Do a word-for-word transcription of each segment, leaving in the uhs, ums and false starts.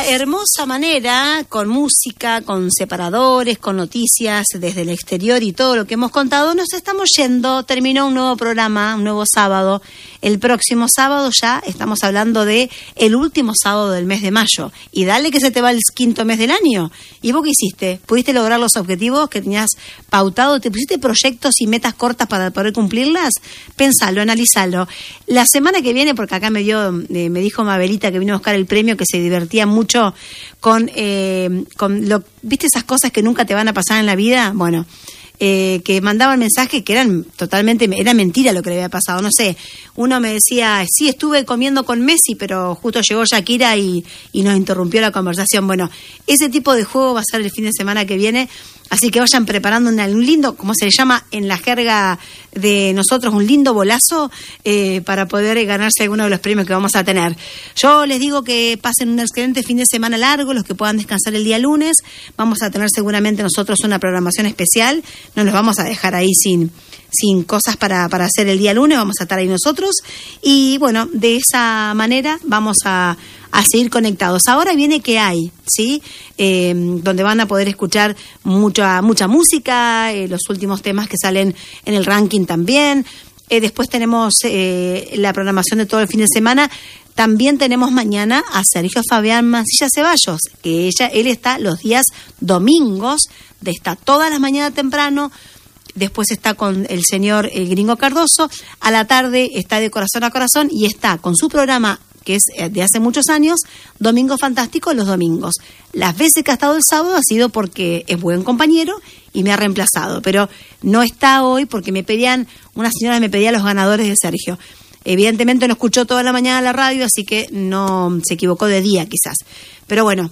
esta hermosa manera, con música, con separadores, con noticias desde el exterior y todo lo que hemos contado, nos estamos yendo. Terminó un nuevo programa, un nuevo sábado. El próximo sábado ya estamos hablando de el último sábado del mes de mayo. Y dale que se te va el quinto mes del año. ¿Y vos qué hiciste? ¿Pudiste lograr los objetivos que tenías pautado? ¿Te pusiste proyectos y metas cortas para poder cumplirlas? Pensalo, analizalo. La semana que viene, porque acá me dio, eh, me dijo Mabelita que vino a buscar el premio, que se divertía mucho con, eh, con lo, ¿viste esas cosas que nunca te van a pasar en la vida? Bueno, eh, que mandaban mensajes que eran totalmente, era mentira lo que le había pasado, no sé. Uno me decía, sí, estuve comiendo con Messi, pero justo llegó Shakira y, y nos interrumpió la conversación. Bueno, ese tipo de juego va a ser el fin de semana que viene, así que vayan preparando un, un lindo, como se le llama en la jerga de nosotros, un lindo bolazo eh, para poder ganarse alguno de los premios que vamos a tener. Yo les digo que pasen un excelente fin de semana largo, los que puedan descansar el día lunes. Vamos a tener seguramente nosotros una programación especial, no nos vamos a dejar ahí sin, sin cosas para, para hacer el día lunes, vamos a estar ahí nosotros y bueno, de esa manera vamos a a seguir conectados. Ahora viene ¿Qué hay? ¿Sí? Eh, donde van a poder escuchar mucha mucha música, eh, los últimos temas que salen en el ranking también. Eh, después tenemos eh, la programación de todo el fin de semana. También tenemos mañana a Sergio Fabián Mancilla Ceballos, que ella, él está los días domingos, de está todas las mañanas temprano. Después está con el señor el Gringo Cardoso. A la tarde está de Corazón a Corazón y está con su programa, que es de hace muchos años, Domingo Fantástico los domingos. Las veces que ha estado el sábado ha sido porque es buen compañero y me ha reemplazado, pero no está hoy porque me pedían, una señora me pedía los ganadores de Sergio. Evidentemente no escuchó toda la mañana la radio, así que no se equivocó de día quizás. Pero bueno,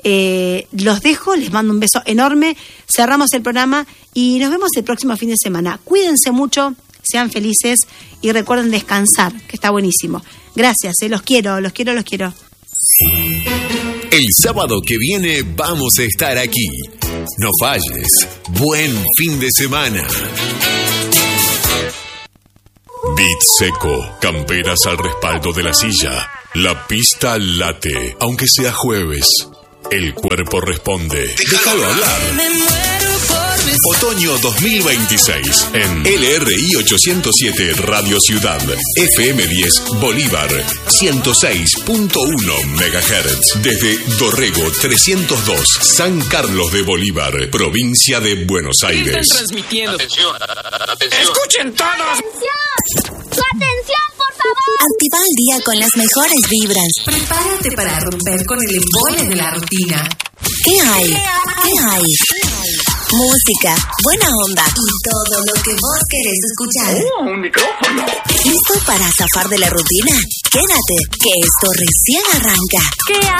eh, los dejo, les mando un beso enorme, cerramos el programa y nos vemos el próximo fin de semana. Cuídense mucho, sean felices y recuerden descansar, que está buenísimo. Gracias, eh, los quiero, los quiero, los quiero. El sábado que viene vamos a estar aquí. No falles. Buen fin de semana. Beat seco, camperas al respaldo de la silla. La pista late, aunque sea jueves. El cuerpo responde. Déjalo hablar. Otoño dos mil veintiséis en L R I ochocientos siete Radio Ciudad, F M diez Bolívar, ciento seis punto uno megahertz, desde Dorrego trescientos dos, San Carlos de Bolívar, provincia de Buenos Aires. Están transmitiendo. Atención, atención. ¡Escuchen todos! ¡Atención! ¡Su atención, por favor! Activa el día con las mejores vibras. Prepárate para romper con el embole de la rutina. ¿Qué hay? ¿Qué hay? Música, buena onda y todo lo que vos querés escuchar. ¡Oh, un micrófono! ¿Listo para zafar de la rutina? Quédate, que esto recién arranca. ¿Qué hay?